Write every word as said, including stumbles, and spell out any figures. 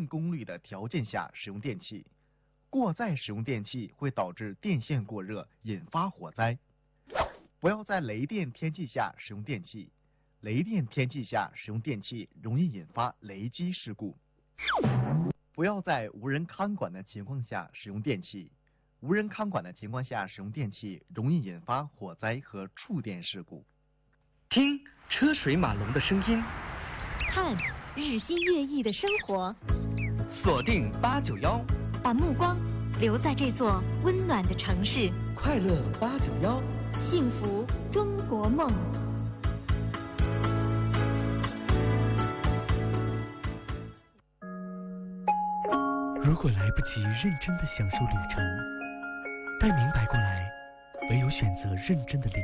定功率的条件下使用电器，过载使用电器会导致电线过热，引发火灾。不要在雷电天气下使用电器，雷电天气下使用电器容易引发雷击事故。不要在无人看管的情况下使用电器，无人看管的情况下使用电器容易引发火灾和触电事故。 听车水马龙的声音， 看日新月异的生活， 锁定八九幺， 把目光留在这座温暖的城市， 快乐八九幺， 幸福中国梦。 如果来不及认真的享受旅程，待明白过来，唯有选择认真的领